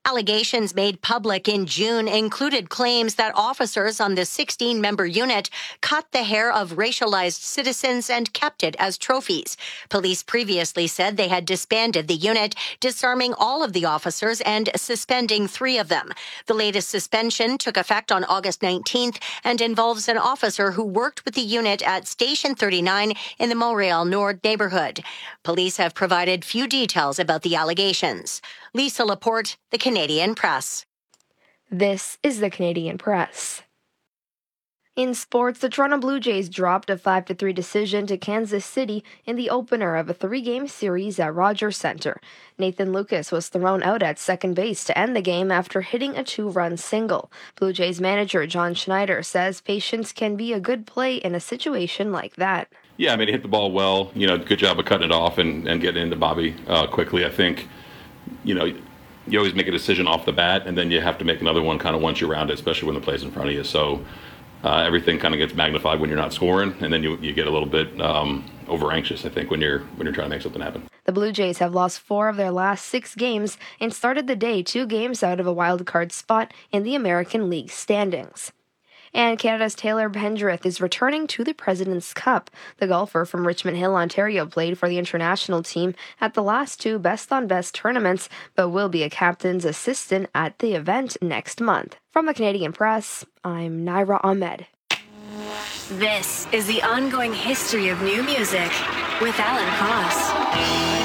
Allegations made public in June included claims that officers on the 16-member unit cut the hair of racialized citizens and kept it as trophies. Police previously said they had disbanded the unit, disarming all of the officers and suspending 3 of them. The latest suspension took effect on August 19th and involves an officer who worked with the unit at Station 39 in the Montreal Nord neighborhood. Police have provided few details about the allegations. Lisa Laporte, The Canadian Press. This is The Canadian Press. In sports, the Toronto Blue Jays dropped a 5-3 decision to Kansas City in the opener of a 3-game series at Rogers Centre. Nathan Lucas was thrown out at second base to end the game after hitting a 2-run single. Blue Jays manager John Schneider says patience can be a good play in a situation like that. Yeah, I mean, he hit the ball well. Good job of cutting it off and getting into Bobby quickly. I think, you always make a decision off the bat, and then you have to make another one kind of once you're around it, especially when the play's in front of you. So everything kind of gets magnified when you're not scoring, and then you get a little bit over anxious, I think, when you're trying to make something happen. The Blue Jays have lost 4 of their last 6 games and started the day 2 games out of a wild card spot in the American League standings. And Canada's Taylor Pendrith is returning to the President's Cup. The golfer from Richmond Hill, Ontario, played for the international team at the last 2 best-on-best tournaments, but will be a captain's assistant at the event next month. From the Canadian Press, I'm Naira Ahmed. This is the ongoing history of new music with Alan Cross.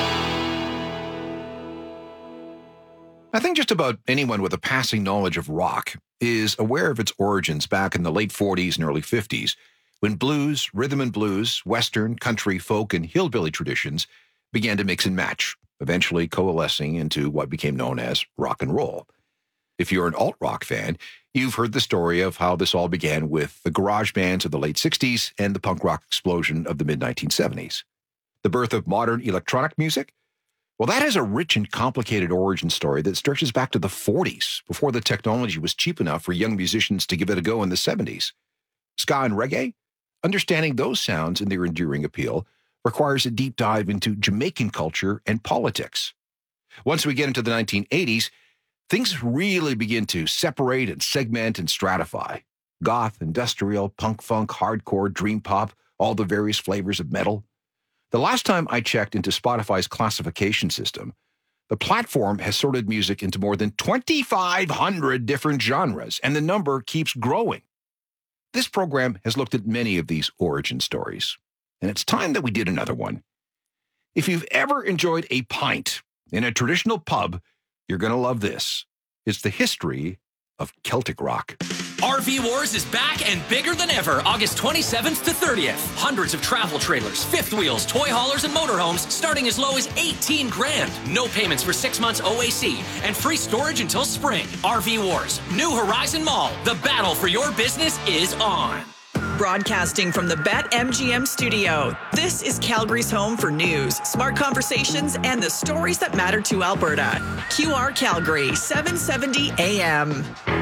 I think just about anyone with a passing knowledge of rock is aware of its origins back in the late 40s and early 50s, when blues, rhythm and blues, western, country, folk, and hillbilly traditions began to mix and match, eventually coalescing into what became known as rock and roll. If you're an alt-rock fan, you've heard the story of how this all began with the garage bands of the late 60s and the punk rock explosion of the mid-1970s. The birth of modern electronic music? Well, that has a rich and complicated origin story that stretches back to the 40s, before the technology was cheap enough for young musicians to give it a go in the 70s. Ska and reggae? Understanding those sounds and their enduring appeal requires a deep dive into Jamaican culture and politics. Once we get into the 1980s, things really begin to separate and segment and stratify. Goth, industrial, punk funk, hardcore, dream pop, all the various flavors of metal. The last time I checked into Spotify's classification system, the platform has sorted music into more than 2,500 different genres, and the number keeps growing. This program has looked at many of these origin stories, and it's time that we did another one. If you've ever enjoyed a pint in a traditional pub, you're going to love this. It's the history of Celtic rock. RV Wars is back and bigger than ever, August 27th to 30th. Hundreds of travel trailers, fifth wheels, toy haulers, and motorhomes starting as low as $18,000. No payments for 6 months OAC and free storage until spring. RV Wars, New Horizon Mall. The battle for your business is on. Broadcasting from the BetMGM studio, this is Calgary's home for news, smart conversations, and the stories that matter to Alberta. QR Calgary, 770 AM.